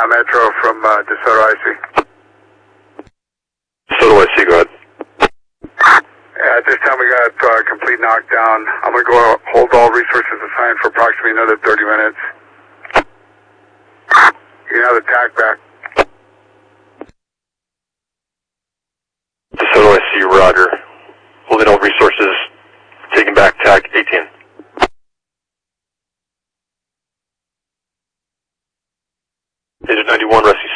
Metro from DeSoto IC. DeSoto IC, go ahead. At this time we got complete knockdown. I'm going to go hold all resources assigned for approximately another 30 minutes. You can have the TAC back. DeSoto IC, roger. Holding all resources, taking back TAC 18. Agent 91, rescue